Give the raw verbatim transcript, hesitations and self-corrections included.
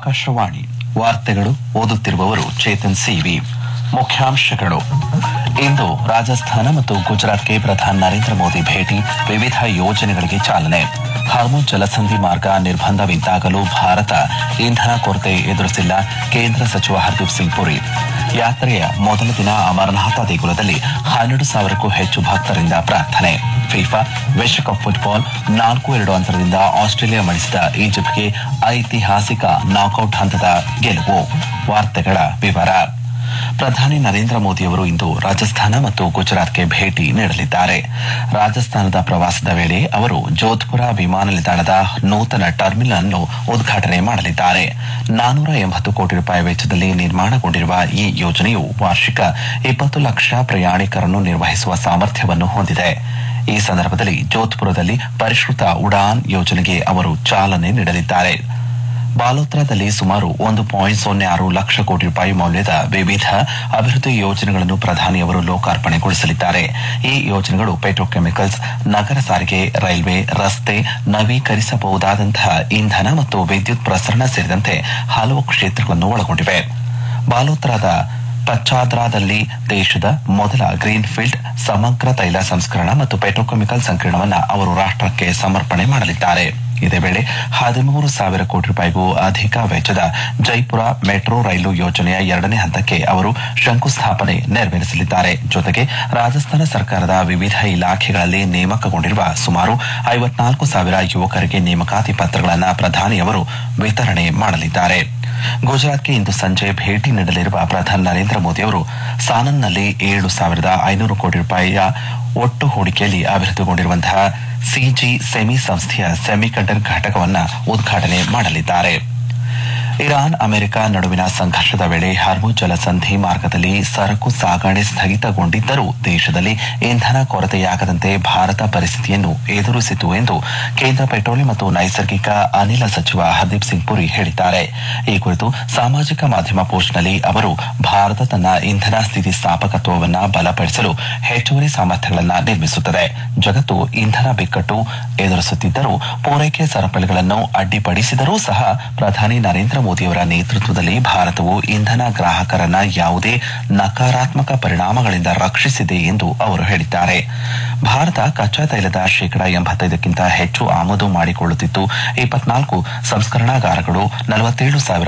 ಆಕಾಶವಾಣಿ ವಾರ್ತೆಗಳು ಓದುತ್ತಿರುವವರು ಚೇತನ್ ಸಿವಿ. ಮುಖ್ಯಾಂಶಗಳು: ಇಂದು ರಾಜಸ್ಥಾನ ಮತ್ತು ಗುಜರಾತ್ಗೆ ಪ್ರಧಾನಿ ನರೇಂದ್ರ ಮೋದಿ ಭೇಟಿ, ವಿವಿಧ ಯೋಜನೆಗಳಿಗೆ ಚಾಲನೆ. ಹಾರ್ಮುಜ್ ಜಲಸಂಧಿ ಮಾರ್ಗ ನಿರ್ಬಂಧವಿದ್ದಾಗಲೂ ಭಾರತ ಇಂಧನ ಕೊರತೆ ಎದುರಿಸಿಲ್ಲ, ಕೇಂದ್ರ ಸಚಿವ ಹರ್ದೀಪ್ ಸಿಂಗ್ ಪುರಿ. ಯಾತ್ರೆಯ ಮೊದಲ ದಿನ ಅಮರನಾಥ ದೇಗುಲದಲ್ಲಿ ಹನ್ನೆರಡು ಸಾವಿರಕ್ಕೂ ಹೆಚ್ಚು ಭಕ್ತರಿಂದ ಪ್ರಾರ್ಥನೆ. ಫಿಫಾ ವಿಶ್ವಕಪ್ ಫುಟ್ಬಾಲ್ ನಾಲ್ಕು ಎರಡು ಅಂತರದಿಂದ ಆಸ್ಟ್ರೇಲಿಯಾ ಮಣಿಸಿದ ಈಜಿಪ್ಟ್ಗೆ ಐತಿಹಾಸಿಕ ನಾಕೌಟ್ ಹಂತದ ಗೆಲುವು. ವಾರ್ತೆಗಳ ವಿವರ. ಪ್ರಧಾನಿ ನರೇಂದ್ರ ಮೋದಿಯವರು ಇಂದು ರಾಜಸ್ಥಾನ ಮತ್ತು ಗುಜರಾತ್ಗೆ ಭೇಟಿ ನೀಡಲಿದ್ದಾರೆ. ರಾಜಸ್ಥಾನದ ಪ್ರವಾಸದ ವೇಳೆ ಅವರು ಜೋಧ್ಪುರ ವಿಮಾನ ನಿಲ್ದಾಣದ ನೂತನ ಟರ್ಮಿನಲ್ ಅನ್ನು ಉದ್ಘಾಟನೆ ಮಾಡಲಿದ್ದಾರೆ. ನಾನೂರ ಎಂಬತ್ತು ಕೋಟಿ ರೂಪಾಯಿ ವೆಚ್ಚದಲ್ಲಿ ನಿರ್ಮಾಣಗೊಂಡಿರುವ ಈ ಯೋಜನೆಯು ವಾರ್ಷಿಕ ಇಪ್ಪತ್ತು ಲಕ್ಷ ಪ್ರಯಾಣಿಕರನ್ನು ನಿರ್ವಹಿಸುವ ಸಾಮರ್ಥ್ಯವನ್ನು ಹೊಂದಿದೆ. ಈ ಸಂದರ್ಭದಲ್ಲಿ ಜೋಧ್ಪುರದಲ್ಲಿ ಪರಿಷ್ಕೃತ ಉಡಾನ್ ಯೋಜನೆಗೆ ಅವರು ಚಾಲನೆ ನೀಡಲಿದ್ದಾರೆ. ಬಾಲೋತ್ರಾದಲ್ಲಿ ಸುಮಾರು ಒಂದು ಪಾಯಿಂಟ್ ಸೊನ್ನೆ ಆರು ಲಕ್ಷ ಕೋಟಿ ರೂಪಾಯಿ ಮೌಲ್ಯದ ವಿವಿಧ ಅಭಿವೃದ್ಧಿ ಯೋಜನೆಗಳನ್ನು ಪ್ರಧಾನಿಯವರು ಲೋಕಾರ್ಪಣೆಗೊಳಿಸಲಿದ್ದಾರೆ. ಈ ಯೋಜನೆಗಳು ಪೆಟ್ರೋಕೆಮಿಕಲ್ಸ್, ನಗರ ಸಾರಿಗೆ, ರೈಲ್ವೆ, ರಸ್ತೆ, ನವೀಕರಿಸಬಹುದಾದಂತಹ ಇಂಧನ ಮತ್ತು ವಿದ್ಯುತ್ ಪ್ರಸರಣ ಸೇರಿದಂತೆ ಹಲವು ಕ್ಷೇತ್ರಗಳನ್ನು ಒಳಗೊಂಡಿವೆ. ಬಾಲೋತ್ರಾದ ಪಚ್ಚಾದ್ರಾದಲ್ಲಿ ದೇಶದ ಮೊದಲ ಗ್ರೀನ್ ಫೀಲ್ಡ್ ಸಮಗ್ರ ತೈಲ ಸಂಸ್ಕರಣ ಮತ್ತು ಪೆಟ್ರೋಕೆಮಿಕಲ್ ಸಂಕೀರ್ಣವನ್ನು ಅವರು ರಾಷ್ಟಕ್ಕೆ ಸಮರ್ಪಣೆ ಮಾಡಲಿದ್ದಾರೆ. ಇದೇ ವೇಳೆ ಹದಿಮೂರು ಸಾವಿರ ಕೋಟಿ ರೂಪಾಯಿಗೂ ಅಧಿಕ ವೆಚ್ಚದ ಜೈಪುರ ಮೆಟ್ರೋ ರೈಲು ಯೋಜನೆಯ ಎರಡನೇ ಹಂತಕ್ಕೆ ಅವರು ಶಂಕುಸ್ಥಾಪನೆ ನೆರವೇರಿಸಲಿದ್ದಾರೆ. ಜೊತೆಗೆ ರಾಜಸ್ಥಾನ ಸರ್ಕಾರದ ವಿವಿಧ ಇಲಾಖೆಗಳಲ್ಲಿ ನೇಮಕಗೊಂಡಿರುವ ಸುಮಾರು ಐವತ್ನಾಲ್ಕು ಸಾವಿರ ಯುವಕರಿಗೆ ನೇಮಕಾತಿ ಪತ್ರಗಳನ್ನು ಪ್ರಧಾನಿಯವರು ವಿತರಣೆ ಮಾಡಲಿದ್ದಾರೆ. ಗುಜರಾತ್ಗೆ ಇಂದು ಸಂಜೆ ಭೇಟಿ ನೀಡಲಿರುವ ಪ್ರಧಾನಿ ನರೇಂದ್ರ ಮೋದಿ ಅವರು ಸಾನನ್ನಲ್ಲಿ ಏಳು ಸಾವಿರದ ಐನೂರು ಕೋಟಿ ರೂಪಾಯಿಯ ಒಟ್ಟು ಹೂಡಿಕೆಯಲ್ಲಿ ಅಭಿವೃದ್ಧಿಗೊಂಡಿರುವಂತಹ ಸಿಜಿ ಸೆಮಿ ಸಂಸ್ಥೆಯ ಸೆಮಿಕಂಡಕ್ಟರ್ ಘಟಕವನ್ನು ಉದ್ಘಾಟನೆ ಮಾಡಲಿದ್ದಾರೆ. ಇರಾನ್ ಅಮೆರಿಕ ನಡುವಿನ ಸಂಘರ್ಷದ ವೇಳೆ ಹಾರ್ಮುಜ್ ಜಲಸಂಧಿ ಮಾರ್ಗದಲ್ಲಿ ಸರಕು ಸಾಗಣೆ ಸ್ಥಗಿತಗೊಂಡಿದ್ದರೂ ದೇಶದಲ್ಲಿ ಇಂಧನ ಕೊರತೆಯಾಗದಂತೆ ಭಾರತ ಪರಿಸ್ಥಿತಿಯನ್ನು ಎದುರಿಸಿತು ಎಂದು ಕೇಂದ್ರ ಪೆಟ್ರೋಲಿಯಂ ಮತ್ತು ನೈಸರ್ಗಿಕ ಅನಿಲ ಸಚಿವ ಹರ್ದೀಪ್ ಸಿಂಗ್ ಪುರಿ ಹೇಳಿದ್ದಾರೆ. ಈ ಕುರಿತು ಸಾಮಾಜಿಕ ಮಾಧ್ಯಮ ಪೋಸ್ಟ್ನಲ್ಲಿ ಅವರು, ಭಾರತ ತನ್ನ ಇಂಧನ ಸ್ಥಿತಿಸ್ಥಾಪಕತ್ವವನ್ನು ಬಲಪಡಿಸಲು ಹೆಚ್ಚುವರಿ ಸಾಮರ್ಥ್ಯಗಳನ್ನು ನಿರ್ಮಿಸುತ್ತದೆ. ಜಗತ್ತು ಇಂಧನ ಬಿಕ್ಕಟ್ಟು ಎದುರಿಸುತ್ತಿದ್ದರೂ ಪೂರೈಕೆ ಸರಪಳಿಗಳನ್ನು ಅಡ್ಡಿಪಡಿಸಿದರೂ ಸಹ ಪ್ರಧಾನಿ ನರೇಂದ್ರ ಮೋದಿಯವರ ನೇತೃತ್ವದಲ್ಲಿ ಭಾರತವು ಇಂಧನ ಗ್ರಾಹಕರನ್ನ ಯಾವುದೇ ನಕಾರಾತ್ಮಕ ಪರಿಣಾಮಗಳಿಂದ ರಕ್ಷಿಸಿದೆ ಎಂದು ಅವರು ಹೇಳಿದ್ದಾರೆ. ಭಾರತ ಕಚ್ಚಾ ತೈಲದ ಶೇಕಡಾ ಎಂಬತ್ತೈದಕ್ಕಿಂತ ಹೆಚ್ಚು ಆಮದು ಮಾಡಿಕೊಳ್ಳುತ್ತಿದ್ದು, ಇಪ್ಪತ್ನಾಲ್ಕು ಸಂಸ್ಕರಣಾಗಾರಗಳು, ನಲವತ್ತೇಳು ಸಾವಿರ